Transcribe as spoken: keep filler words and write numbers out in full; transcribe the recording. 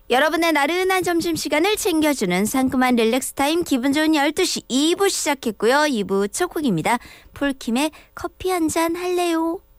여러분의 나른한 점심시간을 챙겨주는 상큼한 릴렉스타임 기분 좋은 열두 시 이 부 시작했고요. 이 부 첫 곡입니다. 폴킴의 커피 한잔 할래요.